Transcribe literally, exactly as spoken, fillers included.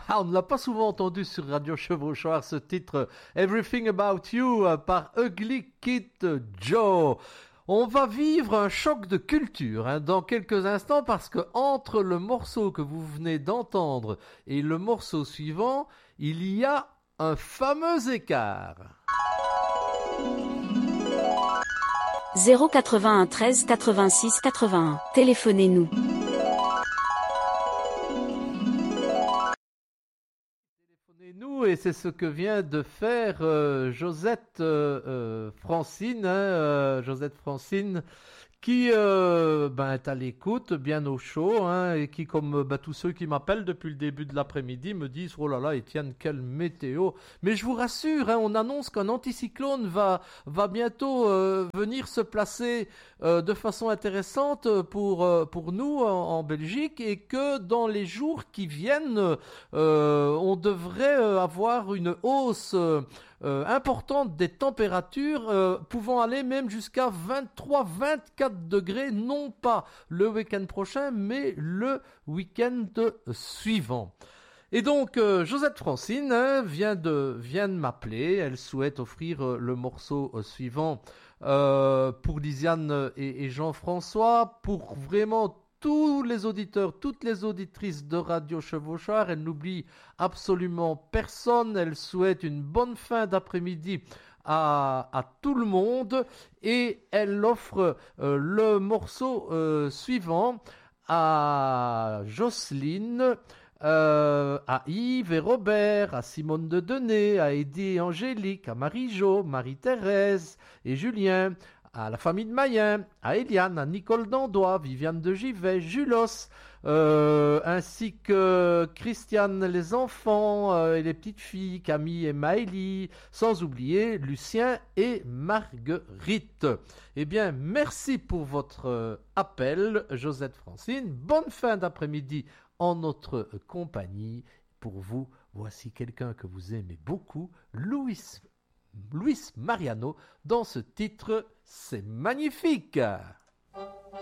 Ah, on ne l'a pas souvent entendu sur Radio Chevauchoir, ce titre Everything About You euh, par Ugly Kid Joe. On va vivre un choc de culture hein, dans quelques instants parce que entre le morceau que vous venez d'entendre et le morceau suivant, il y a un fameux écart. zéro quatre-vingt-un treize quatre-vingt-six quatre-vingt-un. Téléphonez-nous. Téléphonez-nous et c'est ce que vient de faire euh, Josette euh, euh, Francine, hein, euh, Josette Francine, qui euh, ben, est à l'écoute, bien au chaud, hein, et qui, comme ben, tous ceux qui m'appellent depuis le début de l'après-midi, me disent « Oh là là, Étienne, quelle météo !» Mais je vous rassure, hein, on annonce qu'un anticyclone va, va bientôt euh, venir se placer euh, de façon intéressante pour, euh, pour nous en, en Belgique et que dans les jours qui viennent, euh, on devrait euh, avoir une hausse euh, Euh, importante des températures euh, pouvant aller même jusqu'à vingt-trois à vingt-quatre degrés, non pas le week-end prochain, mais le week-end suivant. Et donc, euh, Josette Francine hein, vient de, vient de m'appeler. Elle souhaite offrir euh, le morceau euh, suivant euh, pour Lisiane et, et Jean-François, pour vraiment tous les auditeurs, toutes les auditrices de Radio Chevauchoir. Elle n'oublie absolument personne. Elle souhaite une bonne fin d'après-midi à, à tout le monde et elle offre euh, le morceau euh, suivant à Jocelyne, euh, à Yves et Robert, à Simone de Denay, à Eddie et Angélique, à Marie-Jo, Marie-Thérèse et Julien, à la famille de Mayen, à Eliane, à Nicole d'Andois, Viviane de Givet, Julos, euh, ainsi que Christiane les enfants euh, et les petites filles, Camille et Maëlie, sans oublier Lucien et Marguerite. Eh bien, merci pour votre euh, appel, Josette Francine. Bonne fin d'après-midi en notre compagnie. Pour vous, voici quelqu'un que vous aimez beaucoup, Luis Luis Mariano, dans ce titre, c'est magnifique.